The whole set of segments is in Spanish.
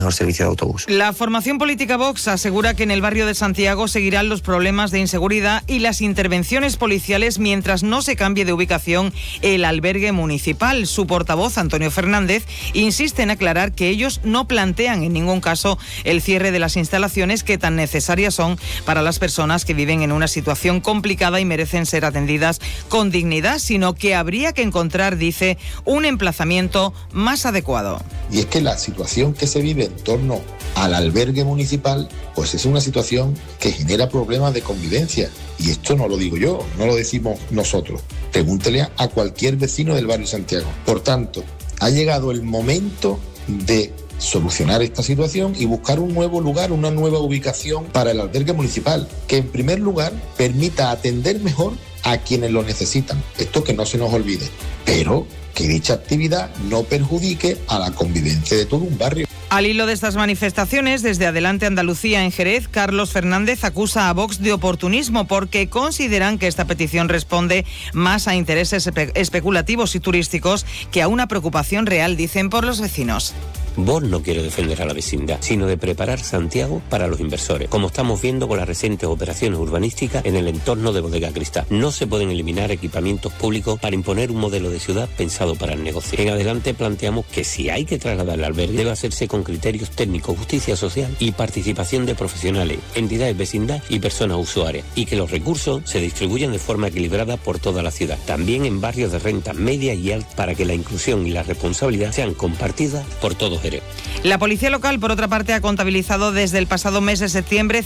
servicio de autobús. La formación política Vox asegura que en el barrio de Santiago seguirán los problemas de inseguridad y las intervenciones policiales mientras no se cambie de ubicación el albergue municipal. Su portavoz, Antonio Fernández, insiste en aclarar que ellos no plantean en ningún caso el cierre de las instalaciones que tan necesarias son para las personas que viven en una situación complicada y merecen ser atendidas con dignidad, sino que habría que encontrar, dice, un emplazamiento más adecuado. Y es que la situación que se vive en torno al albergue municipal, pues es una situación que genera problemas de convivencia. Y esto no lo digo yo, no lo decimos nosotros. Pregúntele a cualquier vecino del barrio Santiago. Por tanto, ha llegado el momento de solucionar esta situación y buscar un nuevo lugar, una nueva ubicación para el albergue municipal, que en primer lugar permita atender mejor a quienes lo necesitan. Esto que no se nos olvide, pero que dicha actividad no perjudique a la convivencia de todo un barrio. Al hilo de estas manifestaciones, desde Adelante Andalucía en Jerez, Carlos Fernández acusa a Vox de oportunismo porque consideran que esta petición responde más a intereses especulativos y turísticos que a una preocupación real, dicen, por los vecinos. Vox no quiere defender a la vecindad, sino de preparar Santiago para los inversores, como estamos viendo con las recientes operaciones urbanísticas en el entorno de Bodega Cristal. No se pueden eliminar equipamientos públicos para imponer un modelo de ciudad pensado para el negocio. En adelante planteamos que si hay que trasladar el albergue, debe hacerse con criterios técnicos, justicia social y participación de profesionales, entidades vecindad y personas usuarias, y que los recursos se distribuyan de forma equilibrada por toda la ciudad, también en barrios de renta media y alta, para que la inclusión y la responsabilidad sean compartidas por todos. La policía local, por otra parte, ha contabilizado desde el pasado mes de septiembre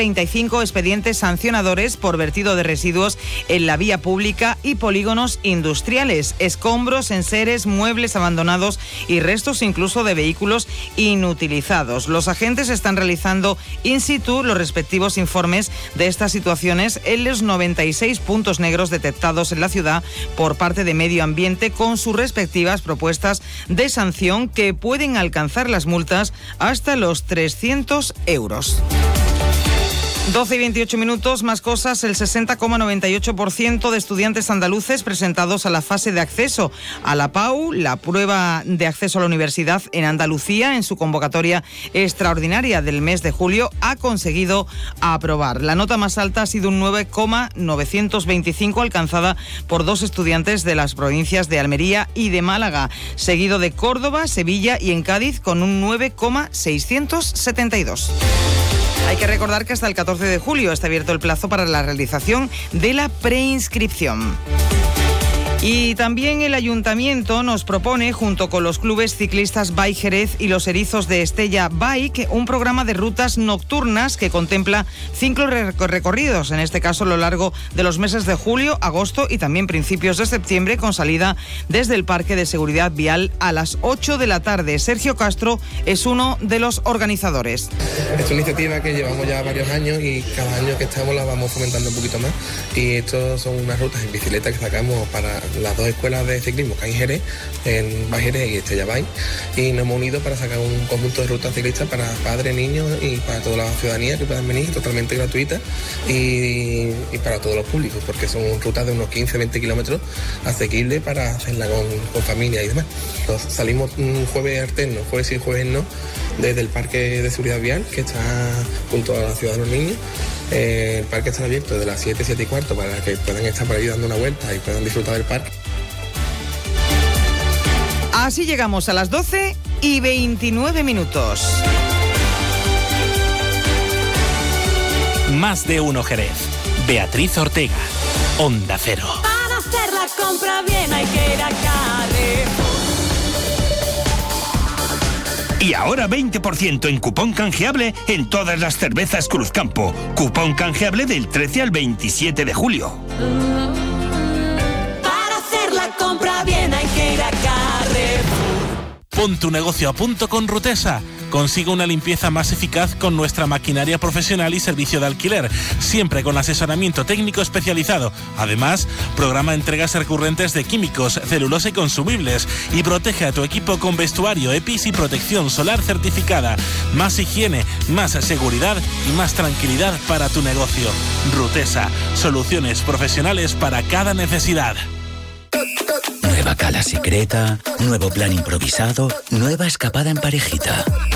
135 expedientes sancionadores por vertido de residuos en la vía pública y polígonos industriales, escombros, enseres, muebles abandonados y restos incluso de vehículos inutilizados. Los agentes están realizando in situ los respectivos informes de estas situaciones en los 96 puntos negros detectados en la ciudad por parte de Medio Ambiente, con sus respectivas propuestas de sanción que pueden alcanzar las multas hasta los 300 euros. 12 y 28 minutos, más cosas. El 60,98% de estudiantes andaluces presentados a la fase de acceso a la PAU, la prueba de acceso a la universidad en Andalucía, en su convocatoria extraordinaria del mes de julio, ha conseguido aprobar. La nota más alta ha sido un 9,925, alcanzada por dos estudiantes de las provincias de Almería y de Málaga, seguido de Córdoba, Sevilla y en Cádiz con un 9,672. Hay que recordar que hasta el 14 de julio está abierto el plazo para la realización de la preinscripción. Y también el Ayuntamiento nos propone, junto con los clubes ciclistas Bike Jerez y los Erizos de Estella Bike, un programa de rutas nocturnas que contempla 5 recorridos, en este caso a lo largo de los meses de julio, agosto y también principios de septiembre, con salida desde el Parque de Seguridad Vial a las 8 de la tarde. Sergio Castro es uno de los organizadores. Es una iniciativa que llevamos ya varios años y cada año que estamos la vamos fomentando un poquito más. Y estos son unas rutas en bicicleta que sacamos para las dos escuelas de ciclismo que hay en Jerez, en Bike Jerez y Estella Bike, y nos hemos unido para sacar un conjunto de rutas ciclistas para padres, niños y para toda la ciudadanía que puedan venir, totalmente gratuitas y para todos los públicos, porque son rutas de unos 15-20 kilómetros asequibles para hacerla con familia y demás. Entonces, salimos un jueves alterno, jueves y jueves no, desde el Parque de Seguridad Vial, que está junto a la Ciudad de los Niños. El parque está abierto desde las 7 y cuarto para que puedan estar por ahí dando una vuelta y puedan disfrutar del parque. Así llegamos a las 12 y 29 minutos. Más de uno Jerez. Beatriz Ortega, Onda Cero. Para hacer la compra bien hay que ir a Carrefour. Y ahora 20% en cupón canjeable en todas las cervezas Cruzcampo. Cupón canjeable del 13 al 27 de julio. Para hacer la compra bien hay que ir a Carrefour. Pon tu negocio a punto con Rutesa. Consigue una limpieza más eficaz con nuestra maquinaria profesional y servicio de alquiler, siempre con asesoramiento técnico especializado. Además, programa entregas recurrentes de químicos, celulosa y consumibles, y protege a tu equipo con vestuario EPIS y protección solar certificada. Más higiene, más seguridad y más tranquilidad para tu negocio. Rutesa, soluciones profesionales para cada necesidad. Nueva cala secreta, nuevo plan improvisado, nueva escapada en parejita.